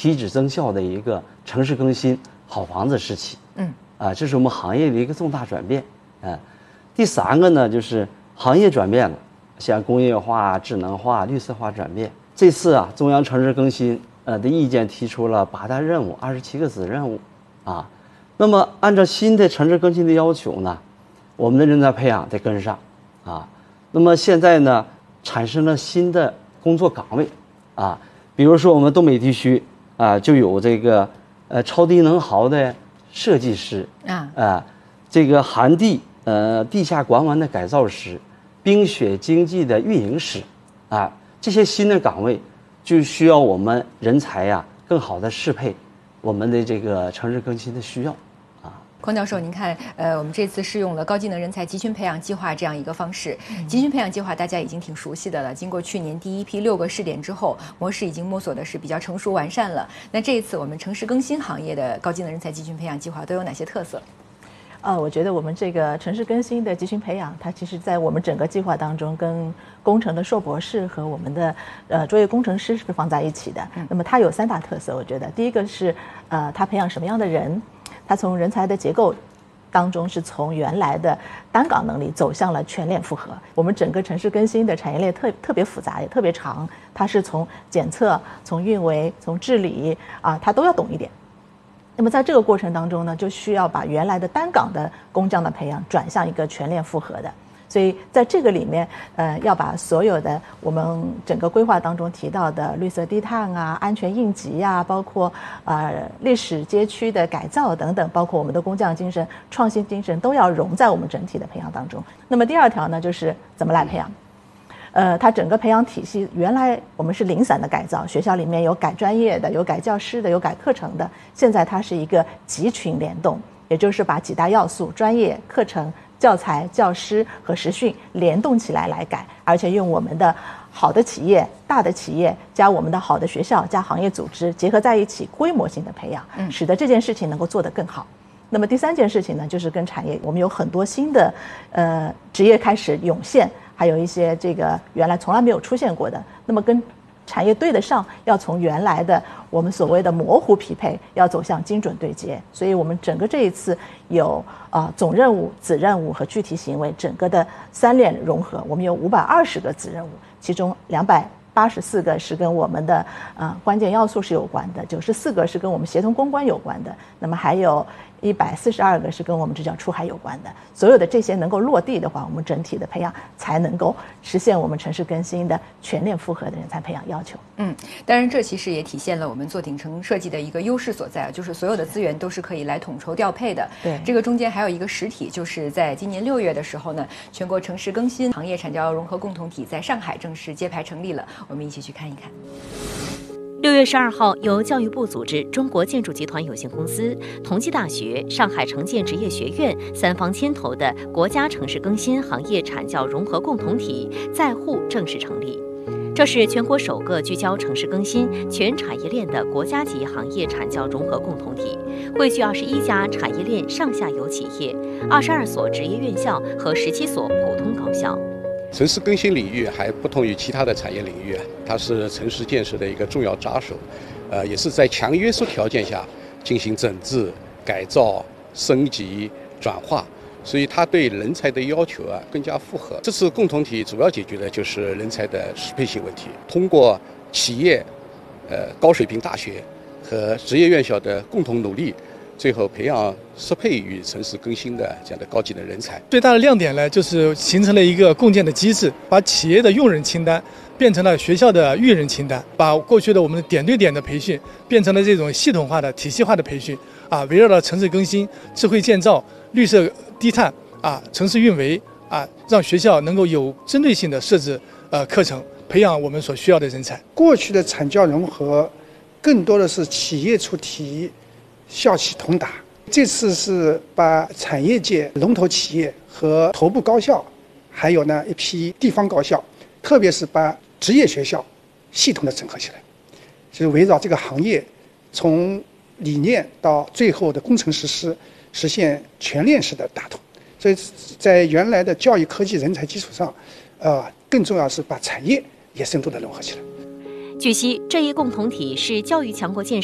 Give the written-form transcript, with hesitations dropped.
提质增效的一个城市更新好房子时期。这是我们行业的一个重大转变。第3个呢，就是行业转变了，像工业化、智能化、绿色化转变。这次中央城市更新的意见提出了8大任务、27个子任务。那么按照新的城市更新的要求呢，我们的人才培养得跟上。那么现在呢，产生了新的工作岗位。比如说我们东北地区就有这个超低能耗的设计师这个寒地地下管网的改造师，冰雪经济的运营师这些新的岗位就需要我们人才更好的适配我们的这个城市更新的需要。 匡教授，您看，我们这次是用了高技能人才集群培养计划这样一个方式。集群培养计划大家已经挺熟悉的了，经过去年第一批6个试点之后，模式已经摸索的是比较成熟完善了。那这一次我们城市更新行业的高技能人才集群培养计划都有哪些特色？ 我觉得我们这个城市更新的集群培养，它其实在我们整个计划当中，跟工程的硕博士和我们的专业工程师是放在一起的。那么它有3大特色，我觉得第一个是它培养什么样的人，它从人才的结构当中是从原来的单岗能力走向了全链复合。我们整个城市更新的产业链特别复杂也特别长，它是从检测、从运维、从治理它都要懂一点。那么在这个过程当中呢，就需要把原来的单岗的工匠的培养转向一个全链复合的。所以在这个里面，要把所有的我们整个规划当中提到的绿色低碳安全应急包括历史街区的改造等等，包括我们的工匠精神、创新精神，都要融在我们整体的培养当中。那么第2条呢，就是怎么来培养。它整个培养体系原来我们是零散的改造，学校里面有改专业的，有改教师的，有改课程的。现在它是一个集群联动，也就是把几大要素：专业、课程、教材、教师和实训联动起来来改，而且用我们的好的企业、大的企业加我们的好的学校加行业组织结合在一起，规模性的培养，使得这件事情能够做得更好。那么第3件事情呢，就是跟产业，我们有很多新的职业开始涌现，还有一些这个原来从来没有出现过的，那么跟产业对得上，要从原来的我们所谓的模糊匹配，要走向精准对接。所以我们整个这一次有总任务、子任务和具体行为整个的3链融合，我们有520个子任务，其中284个是跟我们的关键要素是有关的，94个是跟我们协同攻关有关的，那么还有142个是跟我们这叫出海有关的。所有的这些能够落地的话，我们整体的培养才能够实现我们城市更新的全链复合的人才培养要求。 当然这其实也体现了我们做顶层设计的一个优势所在，就是所有的资源都是可以来统筹调配的。 对， 这个中间还有一个实体，就是在今年6月的时候呢，全国城市更新行业产教融合共同体在上海正式揭牌成立了，我们一起去看一看。 6月12号，由教育部组织中国建筑集团有限公司、同济大学、上海城建职业学院3方牵头的国家城市更新行业产教融合共同体在沪正式成立。这是全国首个聚焦城市更新全产业链的国家级行业产教融合共同体，汇聚21家产业链上下游企业、22所职业院校和17所普通高校。 城市更新领域还不同于其他的产业领域，它是城市建设的一个重要抓手，也是在强约束条件下进行整治、改造、升级、转化，所以它对人才的要求更加符合。这次共同体主要解决的就是人才的适配性问题，通过企业、高水平大学和职业院校的共同努力，最后培养适配于城市更新的这样的高级的人才。 最大的亮点呢，就是形成了一个共建的机制，把企业的用人清单变成了学校的育人清单，把过去的我们的点对点的培训变成了这种系统化的体系化的培训围绕着城市更新、智慧建造、绿色低碳城市运维让学校能够有针对性的设置课程，培养我们所需要的人才。 过去的产教融合更多的是企业出题，校企同打，这次是把产业界龙头企业和头部高校，还有呢一批地方高校，特别是把职业学校系统的整合起来，就是围绕这个行业，从理念到最后的工程实施，实现全链式的打通。所以在原来的教育科技人才基础上，更重要是把产业也深度的融合起来。 据悉，这一共同体是教育强国建设